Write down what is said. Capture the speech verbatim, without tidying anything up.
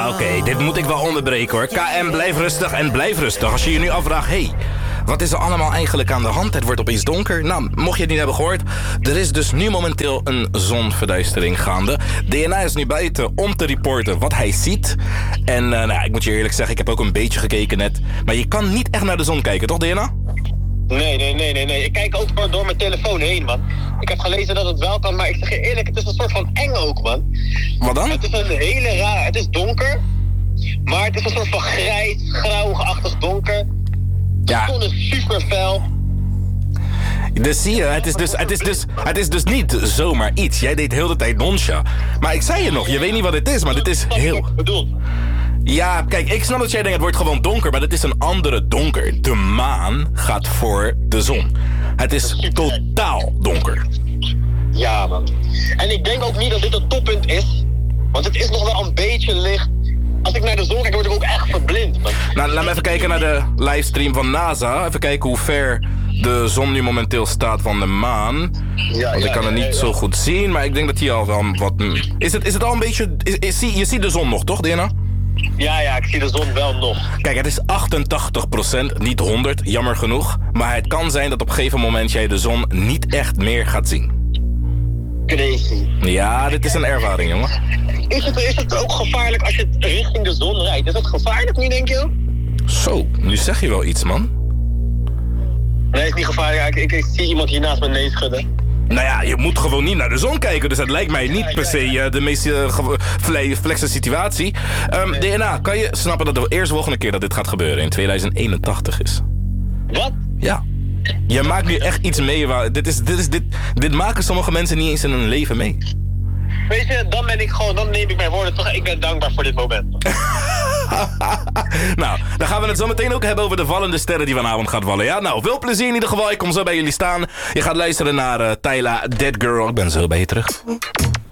oké, okay, dit moet ik wel onderbreken hoor. K M, blijf rustig en blijf rustig. Als je je nu afvraagt, hé, hey, wat is er allemaal eigenlijk aan de hand? Het wordt opeens donker. Nou, mocht je het niet hebben gehoord, er is dus nu momenteel een zonverduistering gaande. D N A is nu buiten om te reporten wat hij ziet. En uh, nou ja, ik moet je eerlijk zeggen, ik heb ook een beetje gekeken net. Maar je kan niet echt naar de zon kijken, toch D N A? Nee, nee, nee, nee, nee. Ik kijk ook door, door mijn telefoon heen, man. Ik heb gelezen dat het wel kan, maar ik zeg je eerlijk, het is een soort van eng ook, man. Wat dan? Het is een hele raar, het is donker, maar het is een soort van grijs, grauwachtig donker. De Ja. zon is super fel. Dus zie je, het is dus, het, is dus, het is dus niet zomaar iets. Jij deed heel de tijd nonsja. Maar ik zei je nog, je weet niet wat het is, maar dit is heel... Ik bedoel. Ja, kijk, ik snap dat jij denkt het wordt gewoon donker, maar dit is een andere donker. De maan gaat voor de zon. Het is totaal donker. Ja, man. En ik denk ook niet dat dit het toppunt is, want het is nog wel een beetje licht. Als ik naar de zon kijk, word ik ook echt verblind, man. Nou, laat me even kijken naar de livestream van NASA. Even kijken hoe ver de zon nu momenteel staat van de maan. Ja, Want ik ja, kan het niet ja, ja. zo goed zien, maar ik denk dat hij al wel wat... Is het, is het al een beetje... Is, is, zie- je ziet de zon nog, toch, Diana? Ja, ja, ik zie de zon wel nog. Kijk, het is achtentachtig procent, niet honderd, jammer genoeg. Maar het kan zijn dat op een gegeven moment jij de zon niet echt meer gaat zien. Crazy. Ja, dit is een ervaring, jongen. Is het, is het ook gevaarlijk als je richting de zon rijdt? Is het gevaarlijk nu, denk je? Zo, nu zeg je wel iets, man. Nee, het is niet gevaarlijk. Ik, ik, ik zie iemand hier naast mijn neus schudden. Nou ja, je moet gewoon niet naar de zon kijken. Dus het lijkt mij niet per se uh, de meest uh, ge- fle- flexe situatie. Um, D N A, kan je snappen dat de eerste volgende keer dat dit gaat gebeuren in tweeduizend eenentachtig is? Wat? Ja. Je maakt nu echt iets mee. Waar, dit, is, dit, is, dit, dit maken sommige mensen niet eens in hun leven mee. Weet je, dan ben ik gewoon, dan neem ik mijn woorden terug. Ik ben dankbaar voor dit moment. Nou, dan gaan we het zo meteen ook hebben over de vallende sterren die vanavond gaat vallen. Ja, nou, veel plezier in ieder geval. Ik kom zo bij jullie staan. Je gaat luisteren naar uh, Tyla, Dead Girl. Ik ben zo bij je terug.